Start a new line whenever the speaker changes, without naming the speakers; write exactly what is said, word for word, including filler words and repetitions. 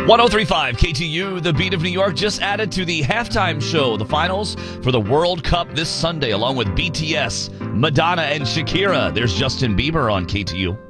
three point five K T U, the beat of New York, just added to the halftime show, the finals for the World Cup this Sunday, along with B T S, Madonna, and Shakira. There's Justin Bieber on K T U.